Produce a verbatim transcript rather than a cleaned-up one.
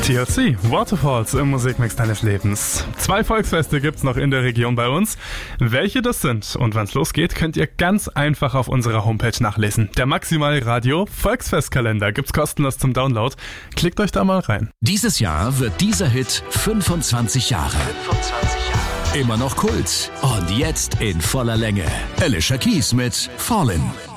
T L C, Waterfalls im Musikmix deines Lebens. Zwei Volksfeste gibt's noch in der Region bei uns. Welche das sind und wann's losgeht, könnt ihr ganz einfach auf unserer Homepage nachlesen. Der Maximal Radio Volksfestkalender gibt's kostenlos zum Download. Klickt euch da mal rein. Dieses Jahr wird dieser Hit fünfundzwanzig Jahre. fünfundzwanzig Jahre. Immer noch Kult. Und jetzt in voller Länge. Alicia Keys mit Fallen.